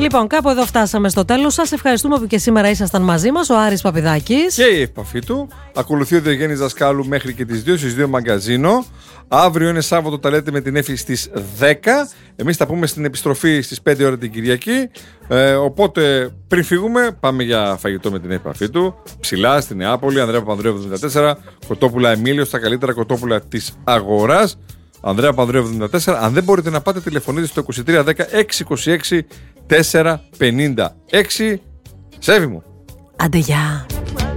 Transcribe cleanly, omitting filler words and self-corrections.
Λοιπόν, κάπου εδώ φτάσαμε στο τέλος. Σας ευχαριστούμε που και σήμερα ήσασταν μαζί μας. Ο Άρης Παπηδάκης και η επαφή του. Ακολουθεί ο Διογέννης Δασκάλου μέχρι και τις 2 στις 2 μαγκαζίνο. Αύριο είναι Σάββατο, τα λέτε με την Έφη στις 10. Εμείς θα πούμε στην επιστροφή στις 5 ώρα την Κυριακή. Οπότε πριν φύγουμε, πάμε για φαγητό με την επαφή του. Ψηλά στη Νεάπολη, Ανδρέα Παπανδρέου 74, κοτόπουλα Εμίλιος, τα καλύτερα κοτόπουλα της αγοράς. Ανδρέα Παπανδρέου 74. Αν δεν μπορείτε να πάτε, τηλεφωνείτε στο 2310 626 456. Σέβη μου. Άντε γεια.